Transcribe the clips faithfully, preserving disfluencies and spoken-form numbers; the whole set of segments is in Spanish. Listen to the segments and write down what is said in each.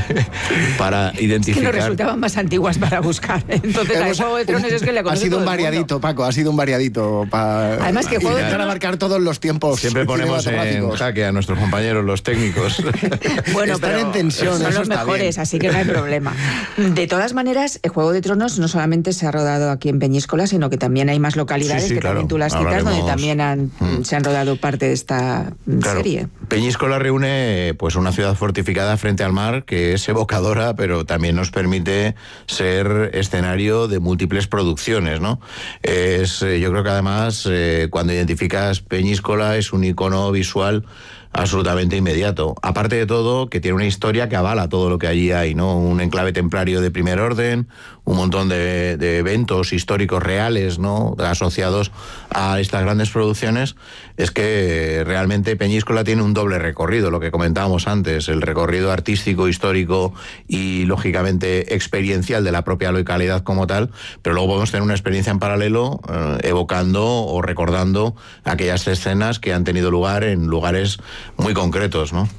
para identificar... Es que nos resultaban más antiguas para buscar. Entonces, el Juego de Tronos es que le conoce Ha sido todo un el mundo. variadito, Paco, ha sido un variadito. Pa, Además que Juego de intentar Tronos... abarcar todos los tiempos. Siempre ponemos en jaque a nuestros compañeros, los técnicos. Bueno, Están pero en tensión, son eso los está mejores, bien. así que no hay problema. De todas maneras, el Juego de Tronos no solamente se ha rodado aquí en Peñíscola, sino que también hay más localidades Sí, sí, que claro. también tú las citas, Hablaremos. donde también han, Mm. se han rodado parte de esta Claro. serie. Peñíscola reúne pues una ciudad fortificada frente al mar que es evocadora, pero también nos permite ser escenario de múltiples producciones, ¿no? Es, eh, yo creo que además eh, cuando identificas Peñíscola es un icono visual absolutamente inmediato. Aparte de todo, que tiene una historia que avala todo lo que allí hay, ¿no? Un enclave templario de primer orden, un montón de, de eventos históricos reales, ¿no? Asociados a estas grandes producciones. Es que realmente Peñíscola tiene un doble recorrido, lo que comentábamos antes, el recorrido artístico, histórico y lógicamente experiencial de la propia localidad como tal, pero luego podemos tener una experiencia en paralelo eh, evocando o recordando aquellas escenas que han tenido lugar en lugares muy concretos, ¿no?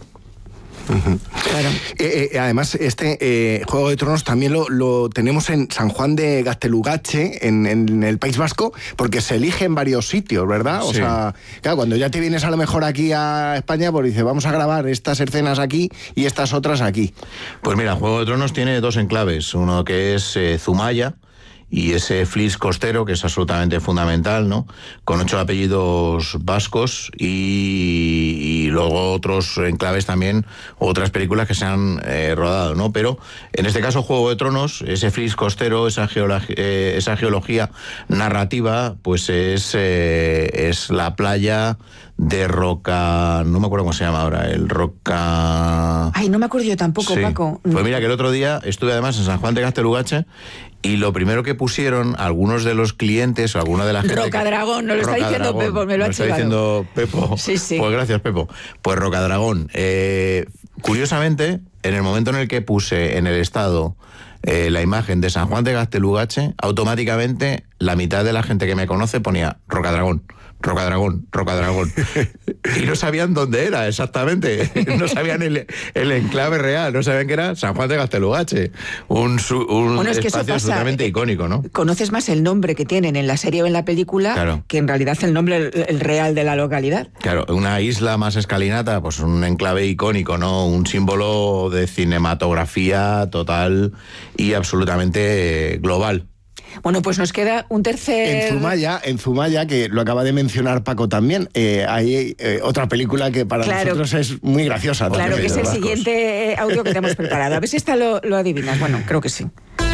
Claro. Eh, eh, además, este eh, Juego de Tronos también lo, lo tenemos en San Juan de Gaztelugatxe, en, en el País Vasco, porque se elige en varios sitios, ¿verdad? O Sí. sea, claro, cuando ya te vienes a lo mejor aquí a España, pues dices, vamos a grabar estas escenas aquí y estas otras aquí. Pues mira, Juego de Tronos tiene dos enclaves, uno que es eh, Zumaya, y ese Flis costero, que es absolutamente fundamental, ¿no? Con ocho apellidos vascos y, y luego otros enclaves también, otras películas que se han eh, rodado, ¿no? Pero en este caso Juego de Tronos, ese Flis costero, esa, geolog- eh, esa geología narrativa, pues es, eh, es la playa de Roca... No me acuerdo cómo se llama ahora, el Roca... Ay, no me acuerdo yo tampoco, Sí. Paco. Pues mira que el otro día estuve además en San Juan de Gaztelugatxe y lo primero que pusieron algunos de los clientes o alguna de la gente... Rocadragón, nos lo está diciendo Rocadragón, Pepo, me lo ha nos está chivado. diciendo Pepo. Sí, sí. Pues gracias, Pepo. Pues Rocadragón. Eh, curiosamente, en el momento en el que puse en el estado eh, la imagen de San Juan de Gaztelugatxe, automáticamente la mitad de la gente que me conoce ponía Rocadragón. Rocadragón, Rocadragón. Y no sabían dónde era exactamente. No sabían el, el enclave real, no sabían que era San Juan de Gaztelugatxe. Un, su, un Bueno, es que eso espacio pasa, absolutamente eh, icónico, ¿no? Conoces más el nombre que tienen en la serie o en la película Claro. que en realidad el nombre el, el real de la localidad. Claro, una isla más escalinata, pues un enclave icónico, ¿no? Un símbolo de cinematografía total y absolutamente eh, global. Bueno, pues nos queda un tercer... En Zumaya, en Zumaya, que lo acaba de mencionar Paco también, eh, hay eh, otra película que para Claro. nosotros es muy graciosa. Claro, también. que es el Vascos. siguiente audio que te hemos preparado. A ver si esta lo, lo adivinas. Bueno, creo que sí.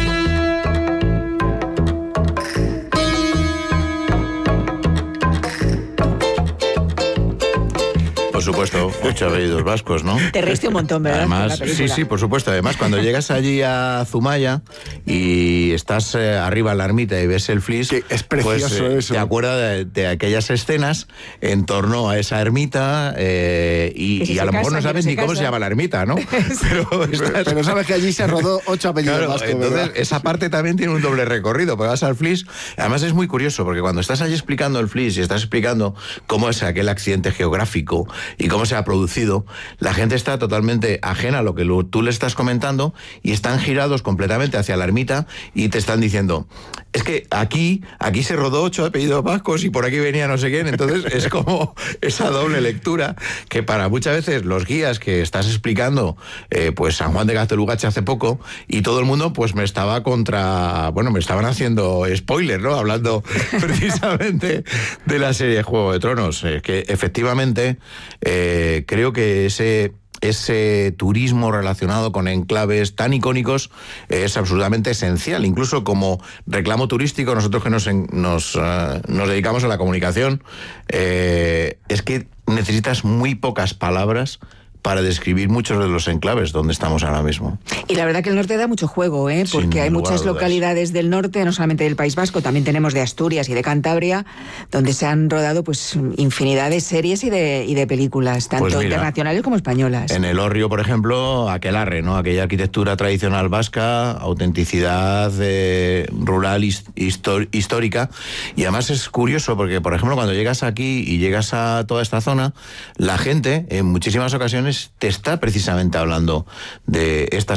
Por supuesto, ocho apellidos vascos, ¿no? Te reíste un montón, ¿verdad? con la Además, película? sí, sí, por supuesto. Además, cuando llegas allí a Zumaya y estás eh, arriba en la ermita y ves el Flis, Que es precioso pues, eh, eso. te acuerdas de, de aquellas escenas en torno a esa ermita eh, y, Que si y a se lo mejor casan, no que sabes no ni se cómo se casan. llama la ermita, ¿no? Pero, estás- Pero sabes que allí se rodó ocho apellidos Claro, vascos, entonces ¿verdad? esa parte también tiene un doble recorrido, porque vas al Flis, además es muy curioso, porque cuando estás allí explicando el Flis y estás explicando cómo es aquel accidente geográfico y cómo se ha producido, la gente está totalmente ajena a lo que lo- tú le estás comentando y están girados completamente hacia la ermita y te están diciendo, es que aquí, aquí se rodó ocho apellidos vascos y por aquí venía no sé quién, entonces es como esa doble lectura que para muchas veces los guías que estás explicando, eh, pues San Juan de Gaztelugatxe hace poco y todo el mundo pues me estaba contra, bueno, me estaban haciendo spoiler, ¿no? Hablando precisamente de la serie Juego de Tronos, eh, que efectivamente eh, creo que ese ese turismo relacionado con enclaves tan icónicos eh, es absolutamente esencial. Incluso como reclamo turístico, nosotros que nos, en- nos, eh, nos dedicamos a la comunicación, eh, es que necesitas muy pocas palabras para describir muchos de los enclaves donde estamos ahora mismo. Y la verdad que el norte da mucho juego, ¿eh? Porque Sin hay lugar a muchas dudas. localidades del norte, no solamente del País Vasco, también tenemos de Asturias y de Cantabria, donde se han rodado pues infinidad de series y de, y de películas, tanto Pues mira, internacionales como españolas. En el Hórreo, por ejemplo, aquelarre, ¿no? Aquella arquitectura tradicional vasca, autenticidad eh, rural his- histor- histórica. Y además es curioso porque, por ejemplo, cuando llegas aquí y llegas a toda esta zona, la gente en muchísimas ocasiones te está precisamente hablando de estas